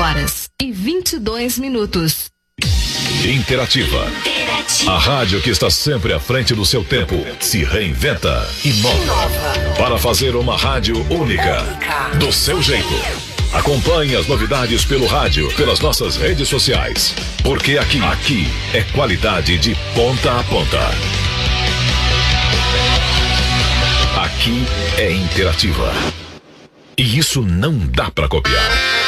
8h22. Interativa. A rádio que está sempre à frente do seu tempo se reinventa, inova para fazer uma rádio única, do seu jeito. Acompanhe as novidades pelo rádio, pelas nossas redes sociais, porque aqui é qualidade de ponta a ponta. Aqui é Interativa. E isso não dá para copiar.